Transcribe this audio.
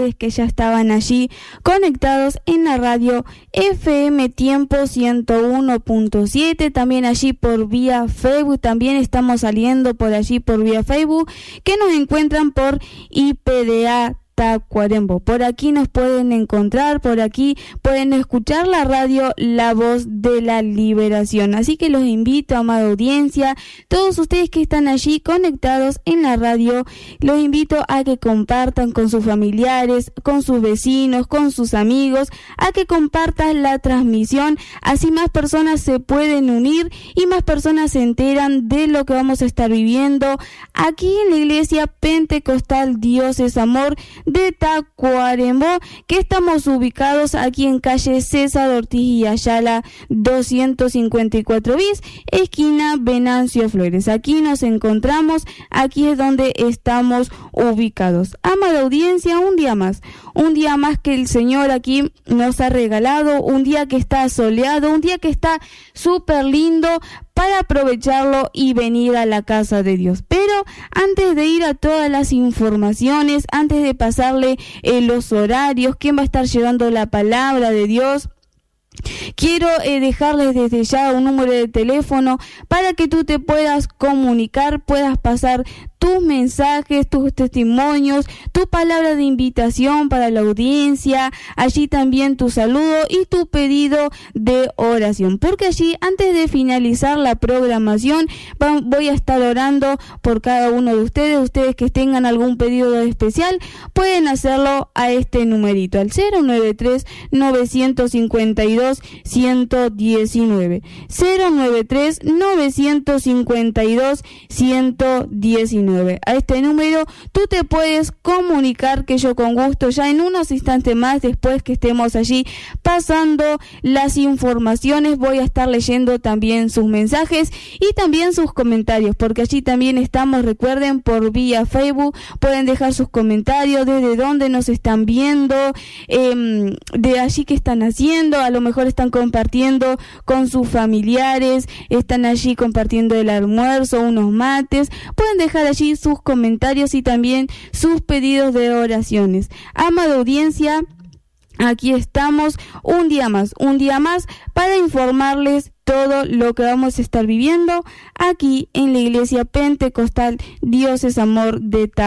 ustedes que ya estaban allí conectados en la radio FM Tiempo 101.7, también allí por vía Facebook, también estamos saliendo por allí por vía Facebook, que nos encuentran por IPDA Tacuarembó. Por aquí nos pueden encontrar, por aquí pueden escuchar la radio La Voz de la Liberación. Así que los invito, amada audiencia, todos ustedes que están allí conectados en la radio, los invito a que compartan con sus familiares, con sus vecinos, con sus amigos, a que compartan la transmisión, así más personas se pueden unir y más personas se enteran de lo que vamos a estar viviendo aquí en la Iglesia Pentecostal Dios es Amor de Tacuarembó, que estamos ubicados aquí en calle César Ortiz y Ayala 254 bis, esquina Venancio Flores. Aquí nos encontramos, aquí es donde estamos ubicados. Amada audiencia, un día más que el Señor aquí nos ha regalado, un día que está soleado, un día que está súper lindo para aprovecharlo y venir a la casa de Dios. Pero antes de ir a todas las informaciones, antes de pasarle los horarios, quién va a estar llevando la palabra de Dios, quiero dejarles desde ya un número de teléfono para que tú te puedas comunicar, puedas pasar tus mensajes, tus testimonios, tu palabra de invitación para la audiencia, allí también tu saludo y tu pedido de oración, porque allí antes de finalizar la programación voy a estar orando por cada uno de ustedes que tengan algún pedido especial, pueden hacerlo a este numerito, al 093-952-119, 093-952-119. A este número tú te puedes comunicar, que yo con gusto ya en unos instantes más, después que estemos allí pasando las informaciones, voy a estar leyendo también sus mensajes y también sus comentarios, porque allí también estamos, recuerden, por vía Facebook, pueden dejar sus comentarios, desde dónde nos están viendo, de allí que están haciendo, a lo mejor están compartiendo con sus familiares, están allí compartiendo el almuerzo, unos mates, pueden dejar allí sus comentarios y también sus pedidos de oraciones. Amada audiencia, aquí estamos un día más para informarles todo lo que vamos a estar viviendo aquí en la Iglesia Pentecostal Dios es Amor de